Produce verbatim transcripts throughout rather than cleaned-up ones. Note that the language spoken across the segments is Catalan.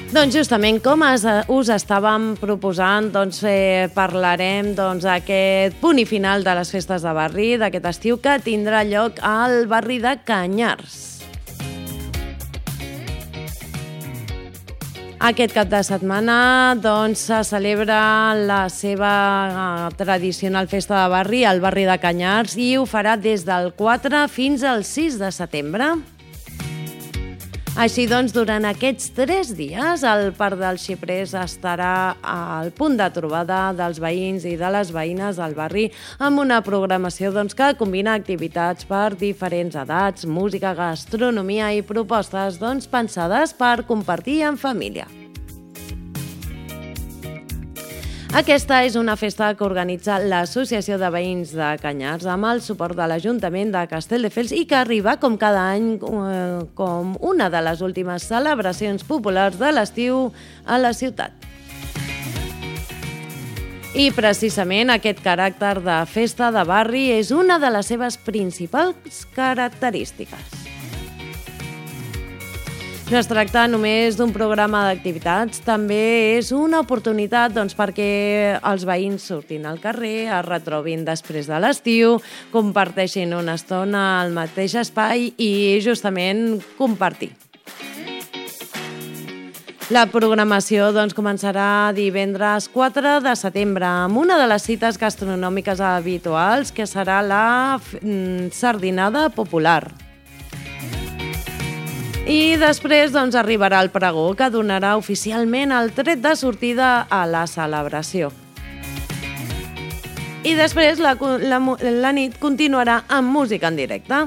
Doncs justament com es, us estàvem proposant, doncs, eh, parlarem doncs, aquest punt i final de les festes de barri d'aquest estiu que tindrà lloc al barri de Canyars. Aquest cap de setmana doncs, se celebra la seva eh, tradicional festa de barri al barri de Canyars i ho farà des del quatre fins al sis de setembre. Així doncs, durant aquests tres dies, el Parc dels Xiprers estarà al punt de trobada dels veïns i de les veïnes del barri amb una programació doncs, que combina activitats per diferents edats, música, gastronomia i propostes doncs, pensades per compartir en família. Aquesta és una festa que organitza l'Associació de Veïns de Canyars amb el suport de l'Ajuntament de Castelldefels i que arriba com cada any eh, com una de les últimes celebracions populars de l'estiu a la ciutat. I precisament aquest caràcter de festa de barri és una de les seves principals característiques. No es tracta només d'un programa d'activitats, també és una oportunitat doncs, perquè els veïns surtin al carrer, es retrobin després de l'estiu, comparteixin una estona al mateix espai i justament compartir. La programació doncs, començarà divendres quatre de setembre amb una de les cites gastronòmiques habituals que serà la sardinada popular. I després doncs, arribarà el pregó, que donarà oficialment el tret de sortida a la celebració. I després la, la, la nit continuarà amb música en directe.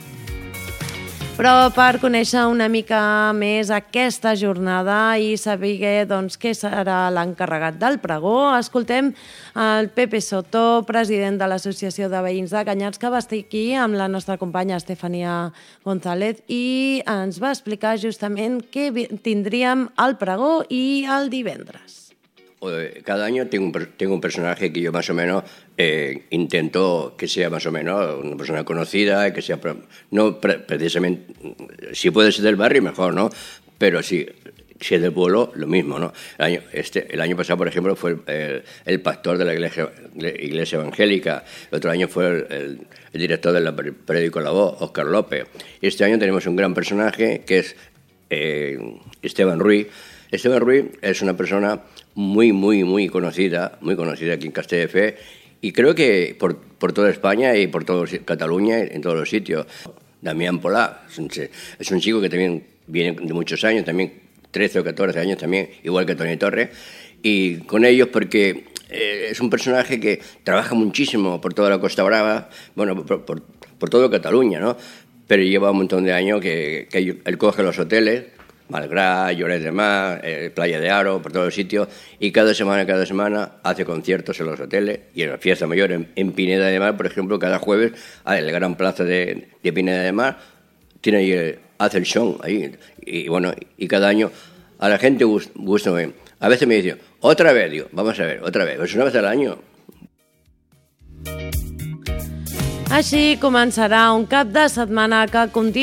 Però per conèixer una mica més aquesta jornada i saber doncs, què serà l'encarregat del pregó, escoltem el Pepe Soto, president de l'Associació de Veïns de Canyars, que va estar aquí amb la nostra companya Estefania González i ens va explicar justament què tindríem al pregó i el divendres. Cada año tengo un, tengo un personaje que yo más o menos eh, intento que sea más o menos una persona conocida, que sea, no pre precisamente, si puede ser del barrio mejor, ¿no? Pero si, si es del pueblo, lo mismo, ¿no? El año, este, el año pasado, por ejemplo, fue el, el, el pastor de la iglesia, la iglesia evangélica, el otro año fue el, el, el director del periódico La Voz, Óscar López. Y este año tenemos un gran personaje que es eh, Esteban Ruiz. Esteban Ruiz es una persona muy, muy, muy conocida, muy conocida aquí en Castelldefels y creo que por, por toda España y por toda Cataluña, en todos los sitios. Damián Polá es un, es un chico que también viene de muchos años, también trece o catorce años también, igual que Toni Torres, y con ellos porque eh, es un personaje que trabaja muchísimo por toda la Costa Brava, bueno, por, por, por toda Cataluña, ¿no? Pero lleva un montón de años que, que él coge los hoteles, Malgrat, Lloret de Mar, eh, Playa de Aro, por todos los sitios, y cada semana, cada semana hace conciertos en los hoteles y en la fiesta mayor en, en Pineda de Mar, por ejemplo, cada jueves a la gran plaza de, de Pineda de Mar tiene ahí, eh, hace el show ahí y, y bueno, y cada año a la gente gusta, gusta bien. A veces me dice, otra vez, digo, vamos a ver, otra vez, es una vez al año. Així començarà un cap de setmana que continua